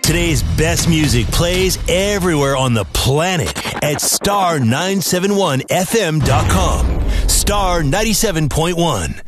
Today's best music plays everywhere on the planet at star971fm.com. Star 97.1.